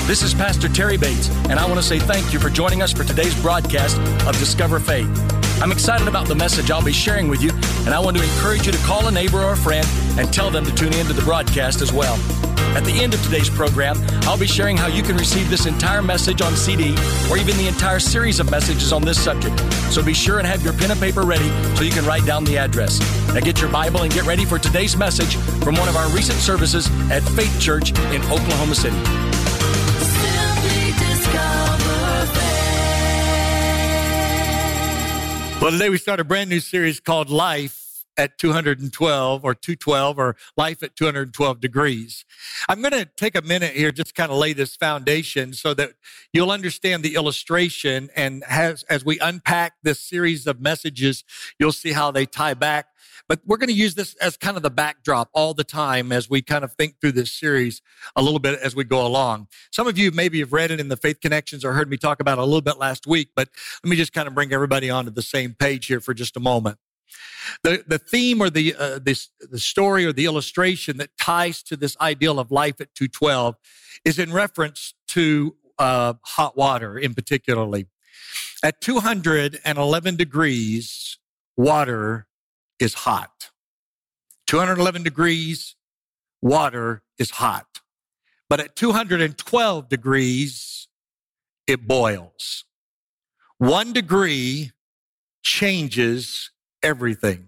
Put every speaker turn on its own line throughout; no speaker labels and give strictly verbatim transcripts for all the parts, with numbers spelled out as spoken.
This is Pastor Terry Bates, and I want to say thank you for joining us for today's broadcast of Discover Faith. I'm excited about the message I'll be sharing with you, and I want to encourage you to call a neighbor or a friend and tell them to tune in to the broadcast as well. At the end of today's program, I'll be sharing how you can receive this entire message on C D or even the entire series of messages on this subject. So be sure and have your pen and paper ready so you can write down the address. Now get your Bible and get ready for today's message from one of our recent services at Faith Church in Oklahoma City.
Well, today we start a brand new series called Life at two hundred twelve or two twelve or Life at two hundred twelve degrees. I'm going to take a minute here just to kind of lay this foundation so that you'll understand the illustration, and as, as we unpack this series of messages, you'll see how they tie back. But we're going to use this as kind of the backdrop all the time as we kind of think through this series a little bit as we go along. Some of you maybe have read it in the Faith Connections or heard me talk about it a little bit last week, but let me just kind of bring everybody onto the same page here for just a moment. The, the theme or the, uh, this, the story or the illustration that ties to this ideal of life at two twelve is in reference to uh, hot water in particularly. At two hundred eleven degrees, water is hot. two hundred eleven degrees, water is hot. But at two hundred twelve degrees, it boils. One degree changes everything.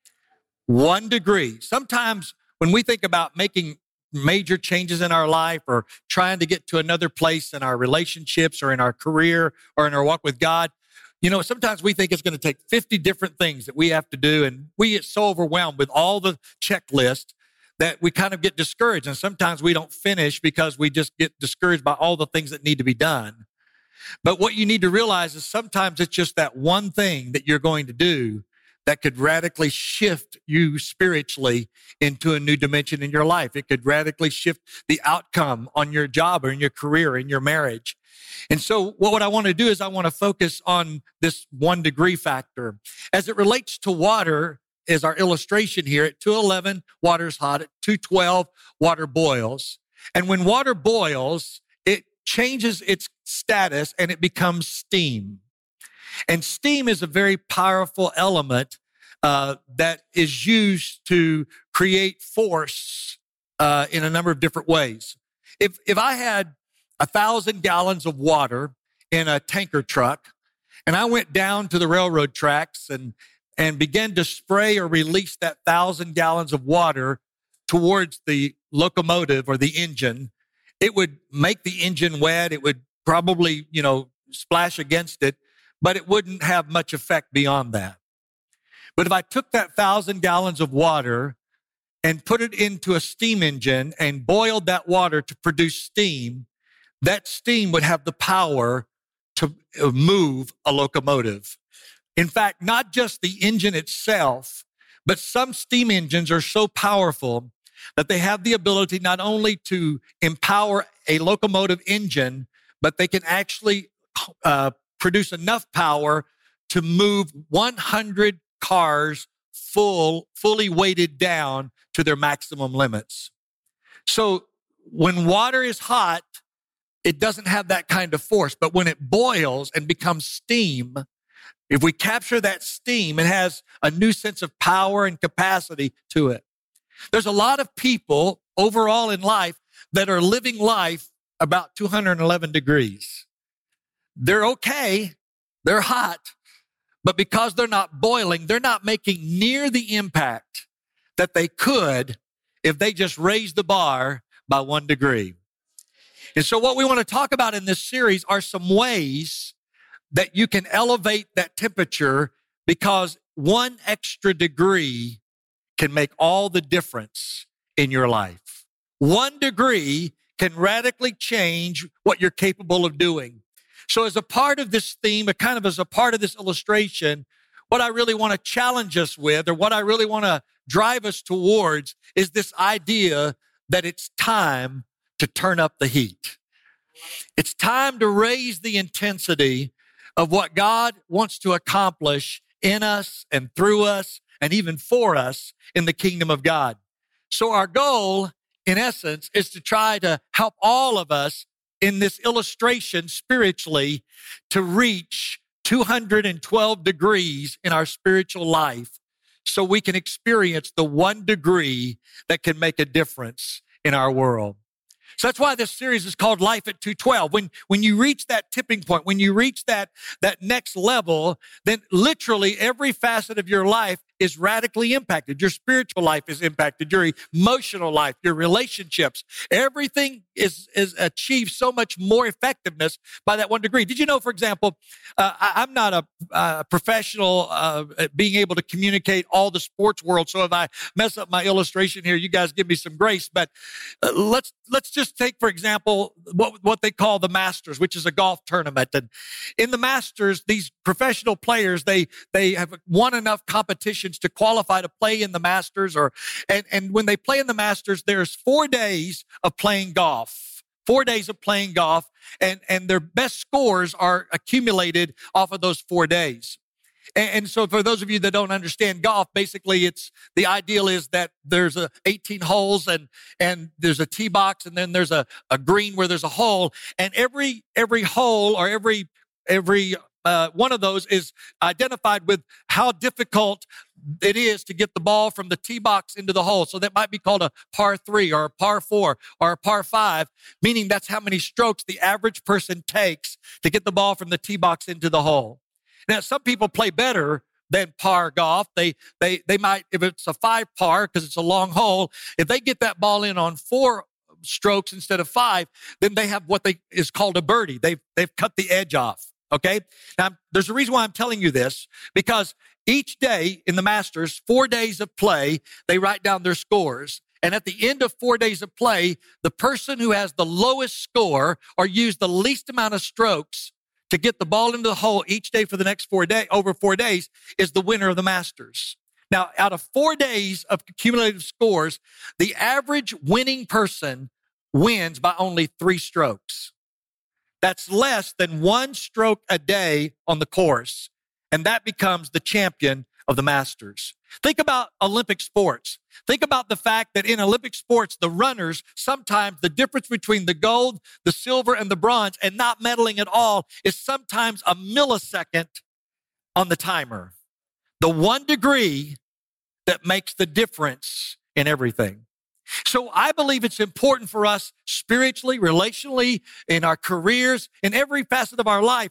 One degree. Sometimes when we think about making major changes in our life or trying to get to another place in our relationships or in our career or in our walk with God, you know, sometimes we think it's going to take fifty different things that we have to do, and we get so overwhelmed with all the checklists that we kind of get discouraged, and sometimes we don't finish because we just get discouraged by all the things that need to be done. But what you need to realize is sometimes it's just that one thing that you're going to do that could radically shift you spiritually into a new dimension in your life. It could radically shift the outcome on your job or in your career, or in your marriage. And so what I want to do is I want to focus on this one degree factor. As it relates to water, is our illustration here. At two eleven, water's hot. At two twelve, water boils. And when water boils, it changes its status and it becomes steam. And steam is a very powerful element uh, that is used to create force uh, in a number of different ways. If if I had a thousand gallons of water in a tanker truck, and I went down to the railroad tracks and and began to spray or release that thousand gallons of water towards the locomotive or the engine, it would make the engine wet. It would probably, you know, splash against it, but it wouldn't have much effect beyond that. But if I took that thousand gallons of water and put it into a steam engine and boiled that water to produce steam, that steam would have the power to move a locomotive. In fact, not just the engine itself, but some steam engines are so powerful that they have the ability not only to empower a locomotive engine, but they can actually uh, produce enough power to move one hundred cars full, fully weighted down to their maximum limits. So when water is hot, it doesn't have that kind of force. But when it boils and becomes steam, if we capture that steam, it has a new sense of power and capacity to it. There's a lot of people overall in life that are living life about two hundred eleven degrees. They're okay. They're hot. But because they're not boiling, they're not making near the impact that they could if they just raised the bar by one degree. And so what we want to talk about in this series are some ways that you can elevate that temperature, because one extra degree can make all the difference in your life. One degree can radically change what you're capable of doing. So as a part of this theme, a kind of as a part of this illustration, what I really want to challenge us with, or what I really want to drive us towards, is this idea that it's time to turn up the heat. It's time to raise the intensity of what God wants to accomplish in us and through us and even for us in the kingdom of God. So our goal, in essence, is to try to help all of us in this illustration spiritually to reach two hundred twelve degrees in our spiritual life so we can experience the one degree that can make a difference in our world. So that's why this series is called Life at two twelve. When, when you reach that tipping point, when you reach that, that next level, then literally every facet of your life is radically impacted. Your spiritual life is impacted, your emotional life, your relationships. Everything is, is achieved so much more effectiveness by that one degree. Did you know, for example, uh, I, I'm not a uh, professional uh, at being able to communicate all the sports world. So if I mess up my illustration here, you guys give me some grace. But uh, let's let's just take, for example, what, what they call the Masters, which is a golf tournament. And in the Masters, these professional players, they they have won enough competition to qualify to play in the Masters, or and, and when they play in the Masters, there's four days of playing golf, four days of playing golf, and, and their best scores are accumulated off of those four days. And, and so for those of you that don't understand golf, basically it's the ideal is that there's a eighteen holes and, and there's a tee box, and then there's a, a green where there's a hole, and every, every hole or every, every, Uh, one of those is identified with how difficult it is to get the ball from the tee box into the hole. So that might be called a par three or a par four or a par five, meaning that's how many strokes the average person takes to get the ball from the tee box into the hole. Now, some people play better than par golf. They, they, they might, if it's a five par, because it's a long hole, if they get that ball in on four strokes instead of five, then they have what they is called a birdie. They've, they've cut the edge off. Okay. Now, there's a reason why I'm telling you this, because each day in the Masters, four days of play, they write down their scores. And at the end of four days of play, the person who has the lowest score or used the least amount of strokes to get the ball into the hole each day for the next four days, over four days, is the winner of the Masters. Now, out of four days of cumulative scores, the average winning person wins by only three strokes. That's less than one stroke a day on the course, and that becomes the champion of the Masters. Think about Olympic sports. Think about the fact that in Olympic sports, the runners, sometimes the difference between the gold, the silver, and the bronze, and not medaling at all, is sometimes a millisecond on the timer. The one degree that makes the difference in everything. So I believe it's important for us spiritually, relationally, in our careers, in every facet of our life.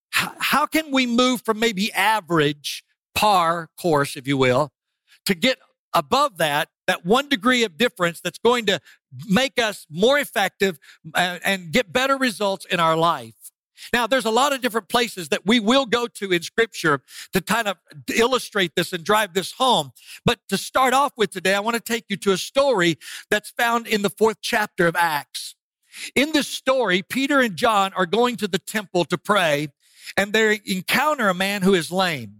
How can we move from maybe average par course, if you will, to get above that, that one degree of difference that's going to make us more effective and get better results in our life? Now, there's a lot of different places that we will go to in Scripture to kind of illustrate this and drive this home. But to start off with today, I want to take you to a story that's found in the fourth chapter of Acts. In this story, Peter and John are going to the temple to pray, and they encounter a man who is lame.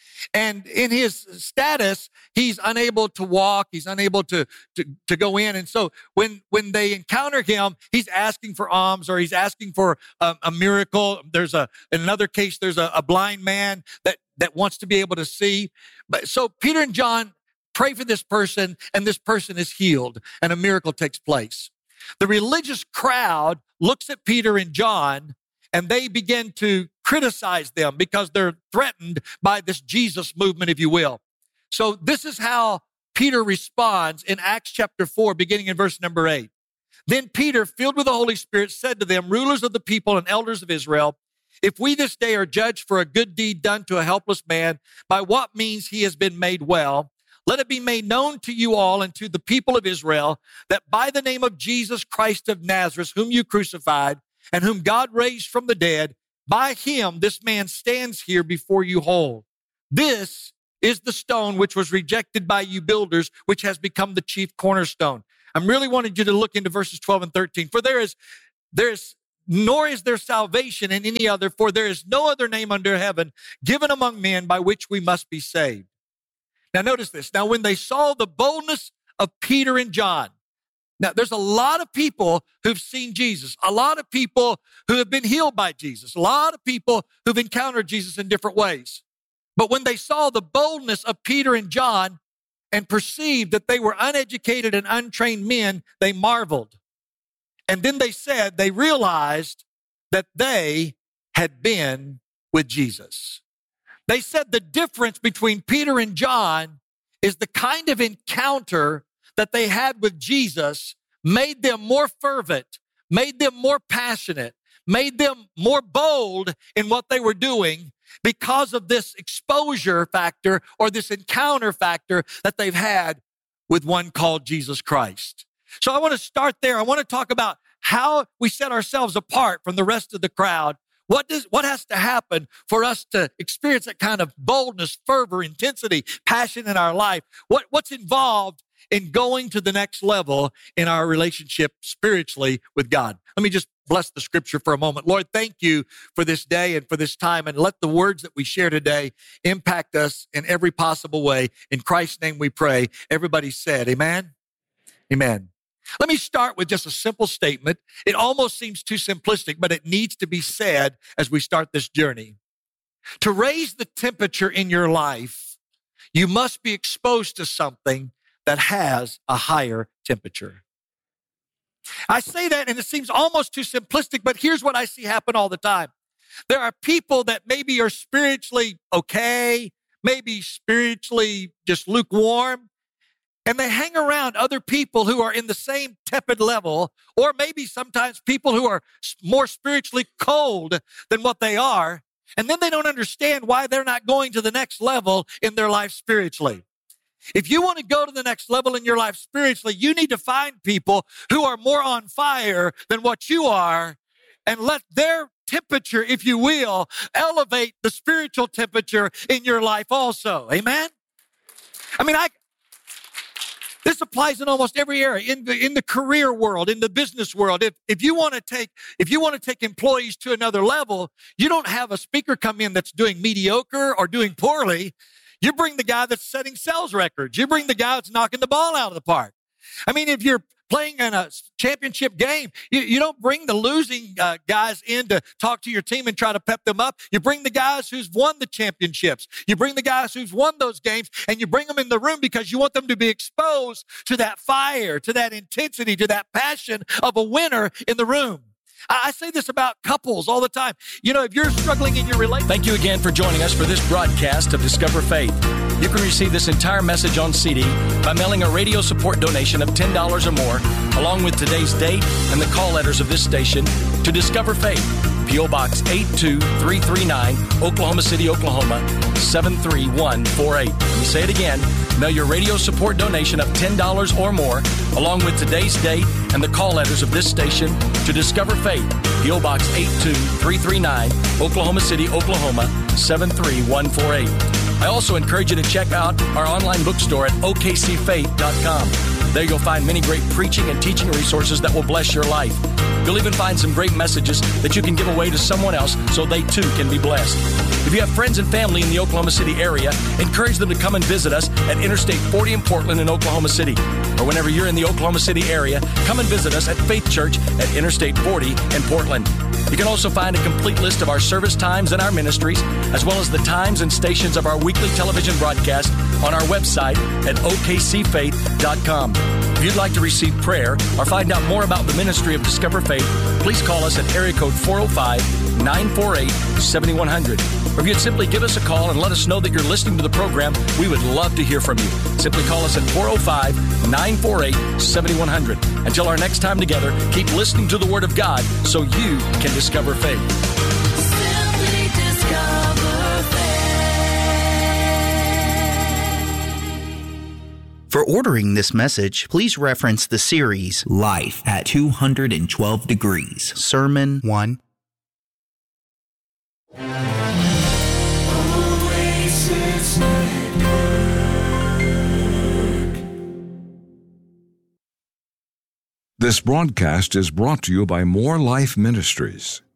And in his status, he's unable to walk. He's unable to, to, to go in. And so when, when they encounter him, he's asking for alms, or he's asking for a, a miracle. There's a, in another case, there's a, a blind man that, that wants to be able to see. But so Peter and John pray for this person, and this person is healed, and a miracle takes place. The religious crowd looks at Peter and John, and they begin to criticize them because they're threatened by this Jesus movement, if you will. So this is how Peter responds in Acts chapter four, beginning in verse number eight. Then Peter, filled with the Holy Spirit, said to them, rulers of the people and elders of Israel, if we this day are judged for a good deed done to a helpless man, by what means he has been made well, let it be made known to you all and to the people of Israel that by the name of Jesus Christ of Nazareth, whom you crucified, and whom God raised from the dead, by him this man stands here before you whole. This is the stone which was rejected by you builders, which has become the chief cornerstone. I'm really wanting you to look into verses twelve and thirteen. For there is, there is, nor is there salvation in any other, for there is no other name under heaven given among men by which we must be saved. Now notice this. Now when they saw the boldness of Peter and John, now, there's a lot of people who've seen Jesus, a lot of people who have been healed by Jesus, a lot of people who've encountered Jesus in different ways. But when they saw the boldness of Peter and John and perceived that they were uneducated and untrained men, they marveled. And then they said they realized that they had been with Jesus. They said the difference between Peter and John is the kind of encounter that they had with Jesus made them more fervent, made them more passionate, made them more bold in what they were doing because of this exposure factor or this encounter factor that they've had with one called Jesus Christ. So I want to start there. I want to talk about how we set ourselves apart from the rest of the crowd. What does, what has to happen for us to experience that kind of boldness, fervor, intensity, passion in our life? What, what's involved in going to the next level in our relationship spiritually with God? Let me just bless the scripture for a moment. Lord, thank you for this day and for this time, and let the words that we share today impact us in every possible way. In Christ's name we pray. Everybody said, amen? Amen. Let me start with just a simple statement. It almost seems too simplistic, but it needs to be said as we start this journey. To raise the temperature in your life, you must be exposed to something that has a higher temperature. I say that and it seems almost too simplistic, but here's what I see happen all the time. There are people that maybe are spiritually okay, maybe spiritually just lukewarm, and they hang around other people who are in the same tepid level, or maybe sometimes people who are more spiritually cold than what they are, and then they don't understand why they're not going to the next level in their life spiritually. If you want to go to the next level in your life spiritually, you need to find people who are more on fire than what you are and let their temperature, if you will, elevate the spiritual temperature in your life also. Amen? I mean, I... This applies in almost every area, in the, in the career world, in the business world. If, if you want to take, if you want to take employees to another level, you don't have a speaker come in that's doing mediocre or doing poorly. You bring the guy that's setting sales records. You bring the guy that's knocking the ball out of the park. I mean, if you're playing in a championship game, you, you don't bring the losing uh, guys in to talk to your team and try to pep them up. You bring the guys who's won the championships. You bring the guys who's won those games, and you bring them in the room because you want them to be exposed to that fire, to that intensity, to that passion of a winner in the room. I say this about couples all the time. You know, if you're struggling in your relationship.
Thank you again for joining us for this broadcast of Discover Faith. You can receive this entire message on C D by mailing a radio support donation of ten dollars or more, along with today's date and the call letters of this station, to Discover Faith, P O Box eight two three three nine, Oklahoma City, Oklahoma, seven three one four eight. Let me say it again. Mail your radio support donation of ten dollars or more, along with today's date and the call letters of this station, to Discover Faith, P O Box eight two three three nine, Oklahoma City, Oklahoma, seven three one four eight. I also encourage you to check out our online bookstore at O K C faith dot com. There you'll find many great preaching and teaching resources that will bless your life. You'll even find some great messages that you can give away to someone else so they too can be blessed. If you have friends and family in the Oklahoma City area, encourage them to come and visit us at Interstate forty in Portland in Oklahoma City. Or whenever you're in the Oklahoma City area, come and visit us at Faith Church at Interstate forty in Portland. You can also find a complete list of our service times and our ministries, as well as the times and stations of our weekly television broadcast on our website at O K C faith dot com. If you'd like to receive prayer or find out more about the ministry of Discover Faith, please call us at area code four oh five, nine four eight, seven one zero zero. Or if you'd simply give us a call and let us know that you're listening to the program, we would love to hear from you. Simply call us at four oh five, nine four eight, seven one zero zero. Until our next time together, keep listening to the Word of God so you can discover faith.
Simply discover faith.
For ordering this message, please reference the series Life at two hundred twelve Degrees, Sermon one.
Oasis Network.
This broadcast is brought to you by More Life Ministries.